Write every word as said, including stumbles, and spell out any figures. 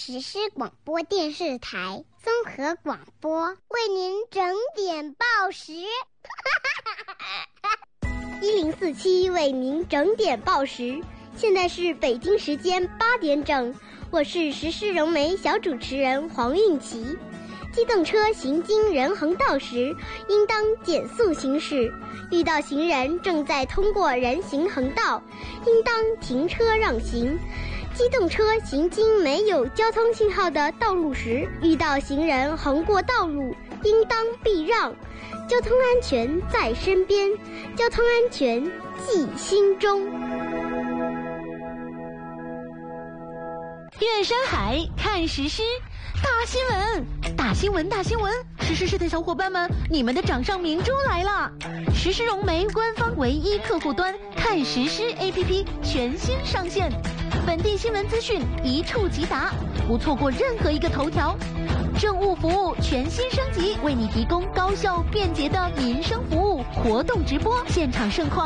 实施广播电视台综合广播，为您整点报时。一零四七为您整点报时，现在是北京时间八点整，我是时事融媒小主持人黄韵琪。机动车行经人行道时，应当减速行驶；遇到行人正在通过人行横道，应当停车让行。机动车行经没有交通信号的道路时，遇到行人横过道路，应当避让。交通安全在身边，交通安全记心中。 远山海，看实施。大新闻，大新闻，大新闻！实施室的小伙伴们，你们的掌上明珠来了！实施融媒官方唯一客户端看实施 A P P 全新上线，本地新闻资讯一触即达，不错过任何一个头条。政务服务全新升级，为你提供高效便捷的民生服务，活动直播，现场盛况。